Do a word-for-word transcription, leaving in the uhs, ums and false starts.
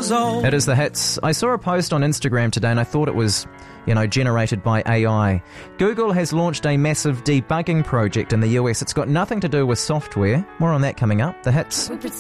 years old. It is The Hits. I saw a post on Instagram today and I thought it was, you know, generated by A I. Google has launched a massive debugging project in the U S. It's got nothing to do with software. More on that coming up. The Hits.